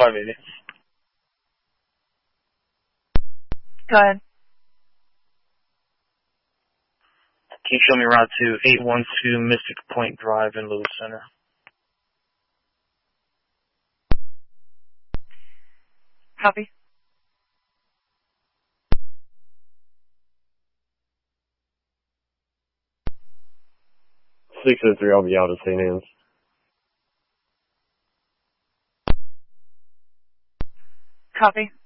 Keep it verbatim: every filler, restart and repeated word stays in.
five eighty. Go ahead. Can you show me route to eight one two Mystic Point Drive in Lewis Center? Copy. six oh three, I'll be out of Saint Anne's. Copy.